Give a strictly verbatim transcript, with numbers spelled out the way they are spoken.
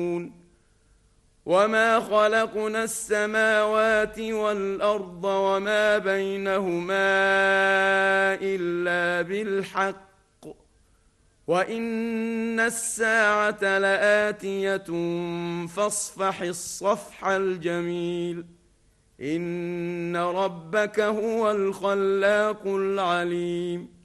وما خلقنا السماوات والأرض وما بينهما إلا بالحق وإن الساعة لآتية فاصفح الصفح الجميل إن ربك هو الخلاق العليم